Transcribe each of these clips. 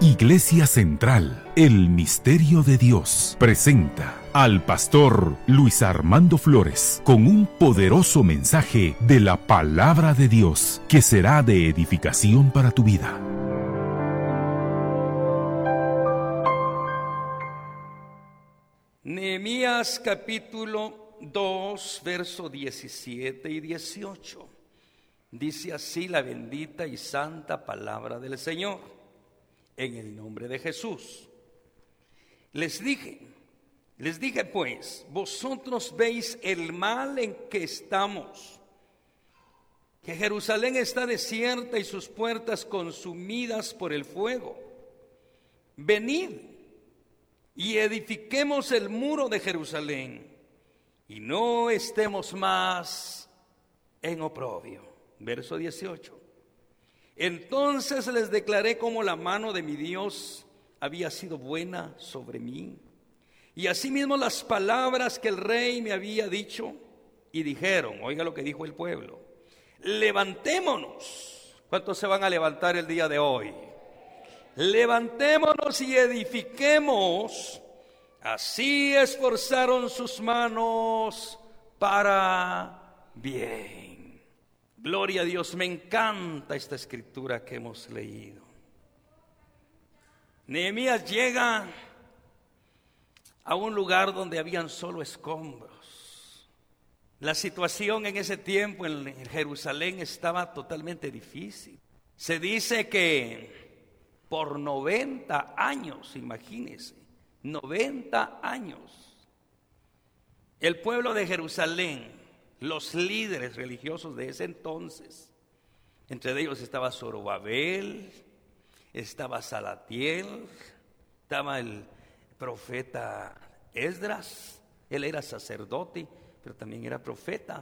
Iglesia Central, el Misterio de Dios, presenta al pastor Luis Armando Flores con un poderoso mensaje de la Palabra de Dios que será de edificación para tu vida. Nehemías capítulo 2, verso 17 y 18. Dice así la bendita y santa palabra del Señor, en el nombre de Jesús. Les dije pues, vosotros veis el mal en que estamos, que Jerusalén está desierta y sus puertas consumidas por el fuego. Venid y edifiquemos el muro de Jerusalén, y no estemos más en oprobio. Verso 18. Entonces les declaré cómo la mano de mi Dios había sido buena sobre mí, y asimismo las palabras que el rey me había dicho, y dijeron, oiga lo que dijo el pueblo: levantémonos. ¿Cuántos se van a levantar el día de hoy? Levantémonos y edifiquemos. Así esforzaron sus manos para bien. Gloria a Dios, me encanta esta escritura que hemos leído. Nehemías llega a un lugar donde habían solo escombros. La situación en ese tiempo en Jerusalén estaba totalmente difícil. Se dice que por 90 años, imagínense, 90 años, el pueblo de Jerusalén, los líderes religiosos de ese entonces, entre ellos estaba Zorobabel, estaba Salatiel, estaba el profeta Esdras, él era sacerdote, pero también era profeta.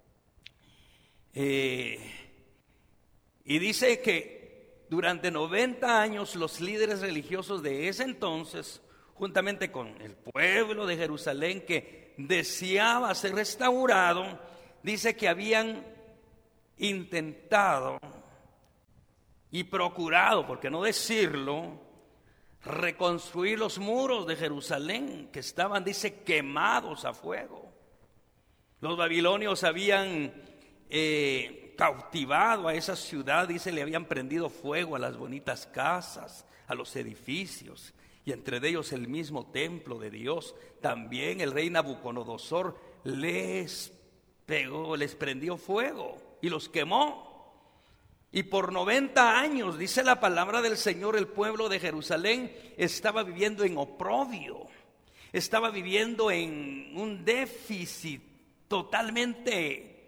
Y dice que durante 90 años los líderes religiosos de ese entonces, juntamente con el pueblo de Jerusalén que deseaba ser restaurado, dice que habían intentado y procurado, por qué no decirlo, reconstruir los muros de Jerusalén que estaban, dice, quemados a fuego. Los babilonios habían cautivado a esa ciudad, dice, le habían prendido fuego a las bonitas casas, a los edificios, y entre ellos el mismo templo de Dios. También el rey Nabucodonosor les pegó, les prendió fuego y los quemó. Y por 90 años, dice la palabra del Señor, el pueblo de Jerusalén estaba viviendo en oprobio, estaba viviendo en un déficit totalmente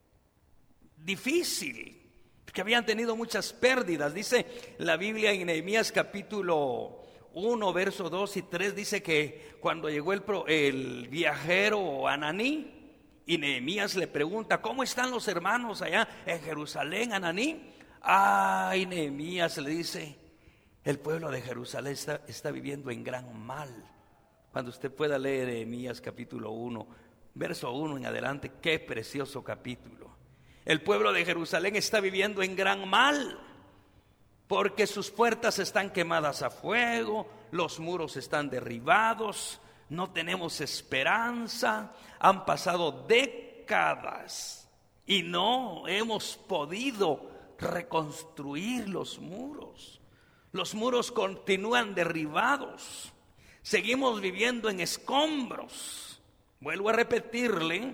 difícil, porque habían tenido muchas pérdidas. Dice la Biblia en Nehemías capítulo 1, verso 2 y 3, dice que cuando llegó el viajero Ananí, y Nehemías le pregunta, ¿cómo están los hermanos allá en Jerusalén, Ananí? Ay, Nehemías le dice, el pueblo de Jerusalén está viviendo en gran mal. Cuando usted pueda leer Nehemías capítulo 1, verso 1 en adelante, qué precioso capítulo. El pueblo de Jerusalén está viviendo en gran mal, porque sus puertas están quemadas a fuego, los muros están derribados, no tenemos esperanza, han pasado décadas y no hemos podido reconstruir los muros. Los muros continúan derribados, seguimos viviendo en escombros. Vuelvo a repetirle,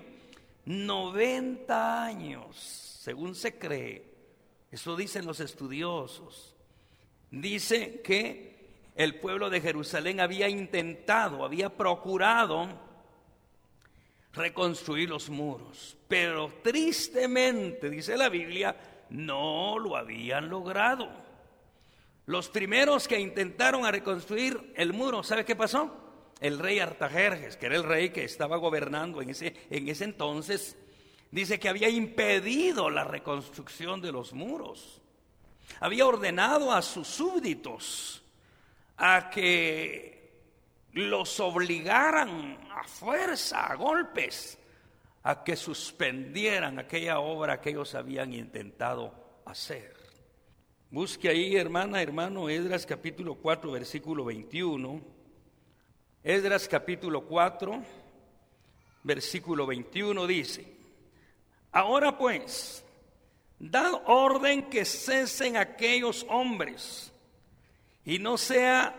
90 años, según se cree. Eso dicen los estudiosos. Dice que el pueblo de Jerusalén había intentado, había procurado reconstruir los muros, pero tristemente, dice la Biblia, no lo habían logrado. Los primeros que intentaron a reconstruir el muro, ¿sabe qué pasó? El rey Artajerjes, que era el rey que estaba gobernando en ese entonces, dice que había impedido la reconstrucción de los muros. Había ordenado a sus súbditos a que los obligaran a fuerza, a golpes, a que suspendieran aquella obra que ellos habían intentado hacer. Busque ahí, hermana, hermano, Esdras capítulo 4, versículo 21. Esdras capítulo 4, versículo 21 dice: ahora pues, dad orden que cesen aquellos hombres, y no sea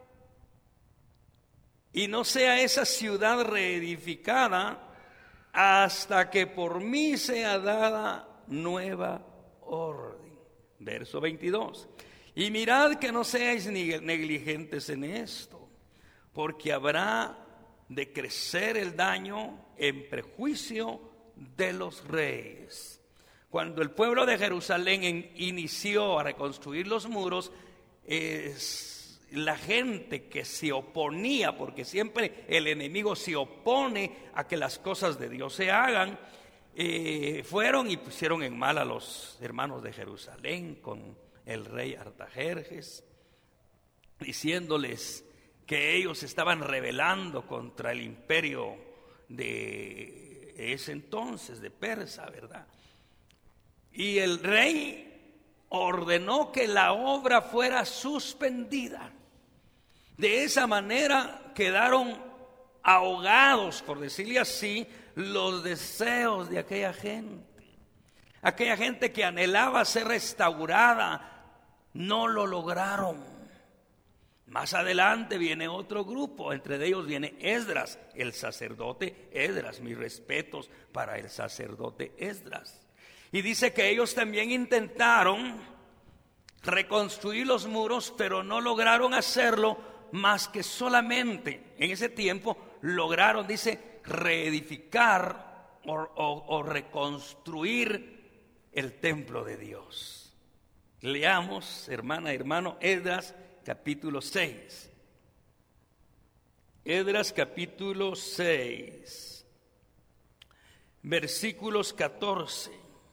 esa ciudad reedificada hasta que por mí sea dada nueva orden. Verso 22. Y mirad que no seáis negligentes en esto, porque habrá de crecer el daño en prejuicio de los reyes. Cuando el pueblo de Jerusalén inició a reconstruir los muros, la gente que se oponía, porque siempre el enemigo se opone a que las cosas de Dios se hagan, fueron y pusieron en mal a los hermanos de Jerusalén con el rey Artajerjes, diciéndoles que ellos estaban rebelando contra el imperio de ese entonces, de Persa, ¿verdad? Y el rey ordenó que la obra fuera suspendida. De esa manera quedaron ahogados, por decirle así, los deseos de aquella gente que anhelaba ser restaurada. No lo lograron. Más adelante viene otro grupo, entre ellos viene Esdras, el sacerdote Esdras. Mis respetos para el sacerdote Esdras. Y dice que ellos también intentaron reconstruir los muros, pero no lograron hacerlo, más que solamente en ese tiempo lograron, dice, reedificar o reconstruir el templo de Dios. Leamos, hermana, hermano, Esdras capítulo 6. Esdras capítulo 6, versículos 14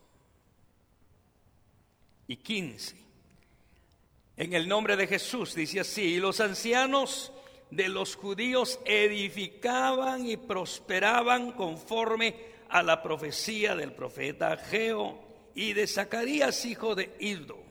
y 15. En el nombre de Jesús dice así: y los ancianos de los judíos edificaban y prosperaban conforme a la profecía del profeta Ageo y de Zacarías, hijo de Iddo.